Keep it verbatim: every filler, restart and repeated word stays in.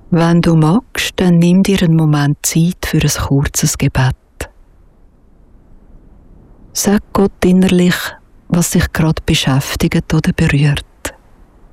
Wenn du magst, dann nimm dir einen Moment Zeit für ein kurzes Gebet. Sag Gott innerlich, was dich gerade beschäftigt oder berührt.